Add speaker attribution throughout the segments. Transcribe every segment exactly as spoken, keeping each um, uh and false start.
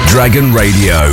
Speaker 1: Dragon Radio.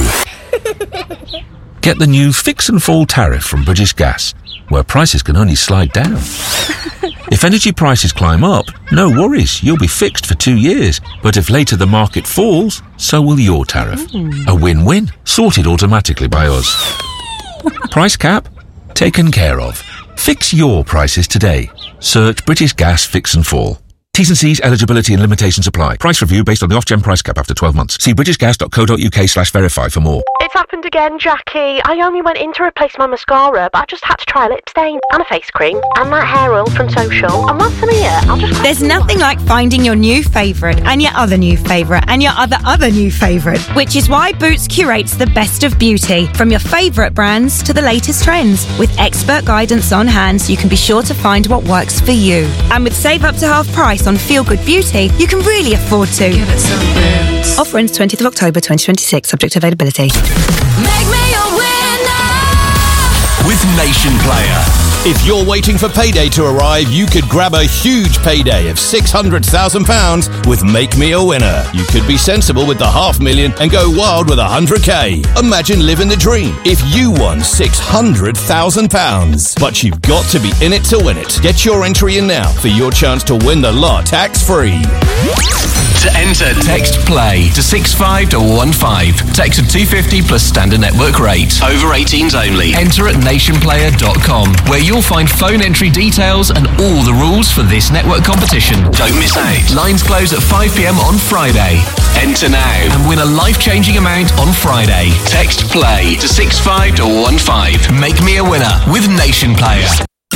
Speaker 2: Get the new Fix and Fall tariff from British Gas, where prices can only slide down. If energy prices climb up, no worries, you'll be fixed for two years. But if later the market falls, so will your tariff. Mm. A win-win, sorted automatically by us. Price cap? Taken care of. Fix your prices today. Search British Gas Fix and Fall. T's and C's, eligibility and limitations apply. Price review based on the off-gen price cap after twelve months. See britishgas.co.uk slash verify for more.
Speaker 3: It's happened again, Jackie. I only went in to replace my mascara, but I just had to try a lip stain and a face cream and that hair oil from Social. And once I'm here, I'll just...
Speaker 4: There's nothing like finding your new favourite and your other new favourite and your other other new favourite, which is why Boots curates the best of beauty, from your favourite brands to the latest trends. With expert guidance on hand, so you can be sure to find what works for you. And with Save Up to Half Price on Feel Good Beauty, you can really afford to.
Speaker 5: Give it some Boots.
Speaker 4: Offer ends twentieth of October twenty twenty-six, subject to availability.
Speaker 5: Make me a winner
Speaker 1: with Nation Player.
Speaker 6: If you're waiting for payday to arrive, you could grab a huge payday of six hundred thousand pounds with Make Me a Winner. You could be sensible with the half million and go wild with one hundred k. Imagine living the dream if you won six hundred thousand pounds. But you've got to be in it to win it. Get your entry in now for your chance to win the lot tax-free.
Speaker 1: To enter, text PLAY to six five one five. Text of two fifty plus standard network rate. Over eighteens only. Enter at nation player dot com, where you'll find phone entry details and all the rules for this network competition. Don't miss out. Lines close at five p.m. on Friday. Enter now and win a life-changing amount on Friday. Text PLAY to six five one five. Make me a winner with Nation Player.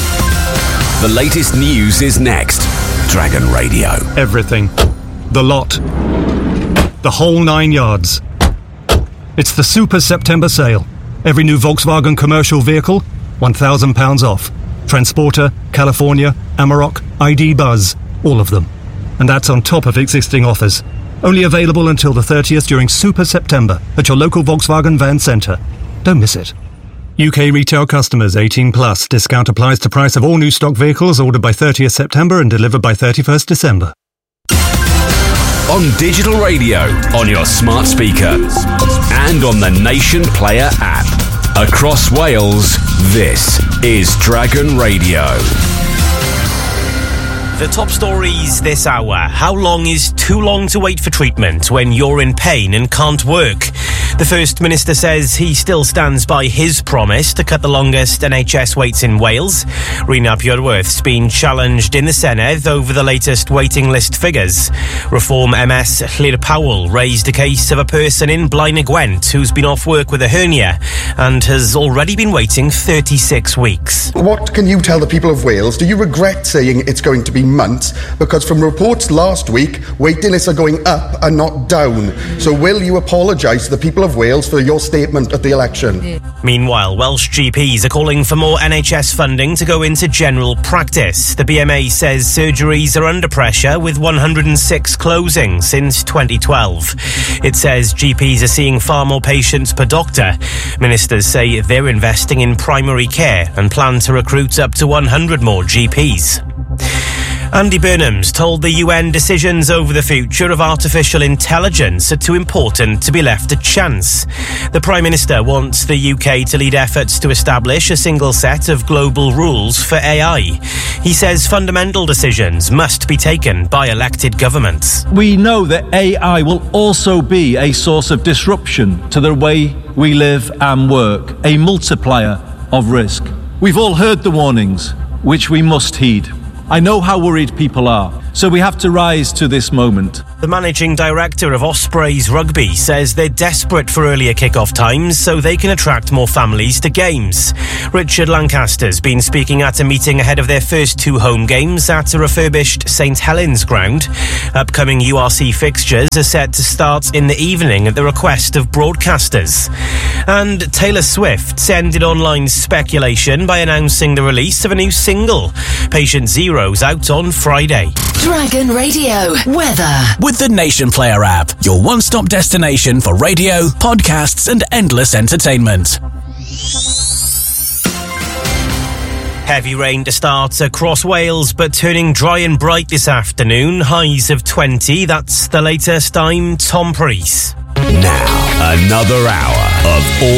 Speaker 1: The latest news is next. Dragon Radio.
Speaker 7: Everything. The lot. The whole nine yards. It's the Super September sale. Every new Volkswagen commercial vehicle, one thousand pounds off. Transporter, California, Amarok, I D Buzz, all of them. And that's on top of existing offers. Only available until the thirtieth during Super September at your local Volkswagen van centre. Don't miss it. U K retail customers eighteen plus. Discount applies to price of all new stock vehicles ordered by thirtieth September and delivered by thirty-first December.
Speaker 1: On digital radio, on your smart speaker, and on the Nation Player app. Across Wales, this is Dragon Radio.
Speaker 8: The top stories this hour. How long is too long to wait for treatment when you're in pain and can't work? The First Minister says he still stands by his promise to cut the longest N H S waits in Wales. Rhina Purworth's been challenged in the Senedd over the latest waiting list figures. Reform M S Llŷr Powell raised a case of a person in Blaen y Gwent who's been off work with a hernia and has already been waiting thirty-six weeks.
Speaker 9: What can you tell the people of Wales? Do you regret saying it's going to be months? Because from reports last week, waiting lists are going up and not down. So will you apologise to the people of Wales for your statement at the election?
Speaker 8: Meanwhile, Welsh G Ps are calling for more N H S funding to go into general practice. The B M A says surgeries are under pressure with one hundred six closing since twenty twelve. It says G Ps are seeing far more patients per doctor. Ministers say they're investing in primary care and plan to recruit up to one hundred more G Ps. Andy Burnham's told the U N decisions over the future of artificial intelligence are too important to be left to chance. The Prime Minister wants the U K to lead efforts to establish a single set of global rules for A I. He says fundamental decisions must be taken by elected governments.
Speaker 10: We know that A I will also be a source of disruption to the way we live and work, a multiplier of risk. We've all heard the warnings, which we must heed. I know how worried people are, so we have to rise to this moment.
Speaker 8: The managing director of Ospreys Rugby says they're desperate for earlier kick-off times so they can attract more families to games. Richard Lancaster's been speaking at a meeting ahead of their first two home games at a refurbished St Helens ground. Upcoming U R C fixtures are set to start in the evening at the request of broadcasters. And Taylor Swift ended online speculation by announcing the release of a new single. Patient Zero's out on Friday.
Speaker 5: Dragon Radio weather
Speaker 1: with the Nation Player app, your one-stop destination for radio, podcasts and endless entertainment.
Speaker 8: Heavy rain to start across Wales, but turning dry and bright this afternoon. Highs of twenty. That's the latest. I'm Tom Preece.
Speaker 1: Now,
Speaker 11: another hour of all